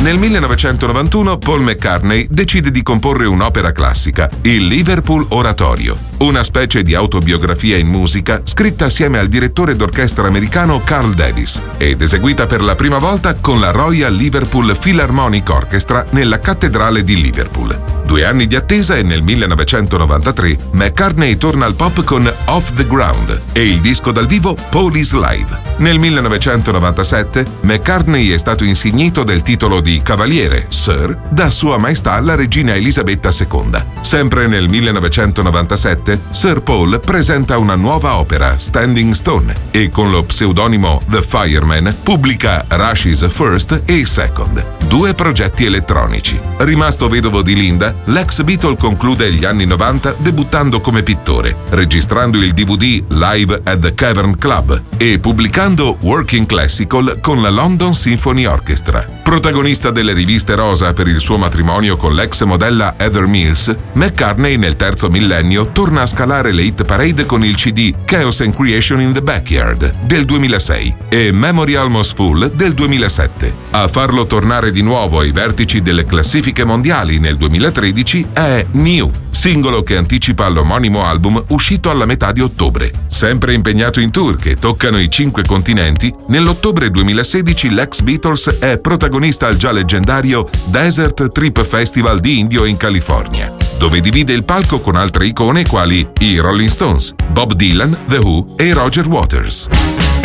Nel 1991 Paul McCartney decide di comporre un'opera classica, il Liverpool Oratorio, una specie di autobiografia in musica scritta assieme al direttore d'orchestra americano Carl Davis ed eseguita per la prima volta con la Royal Liverpool Philharmonic Orchestra nella cattedrale di Liverpool. 2 anni di attesa e nel 1993 McCartney torna al pop con Off the Ground e il disco dal vivo Police Live. Nel 1997 McCartney è stato insignito del titolo di Cavaliere, Sir, da Sua Maestà la Regina Elisabetta II. Sempre nel 1997 Sir Paul presenta una nuova opera, Standing Stone, e con lo pseudonimo The Fireman pubblica Rush is First e Second, 2 progetti elettronici. Rimasto vedovo di Linda, l'ex Beatle conclude gli anni 90 debuttando come pittore, registrando il DVD Live at the Cavern Club e pubblicando Working Classical con la London Symphony Orchestra. Protagonista delle riviste rosa per il suo matrimonio con l'ex modella Heather Mills, McCartney nel terzo millennio torna a scalare le hit parade con il CD Chaos and Creation in the Backyard del 2006 e Memory Almost Full del 2007. A farlo tornare di nuovo ai vertici delle classifiche mondiali nel 2013 è New, singolo che anticipa l'omonimo album uscito alla metà di ottobre. Sempre impegnato in tour che toccano i 5 continenti, nell'ottobre 2016 l'ex Beatles è protagonista al già leggendario Desert Trip Festival di Indio in California, dove divide il palco con altre icone quali i Rolling Stones, Bob Dylan, The Who e Roger Waters.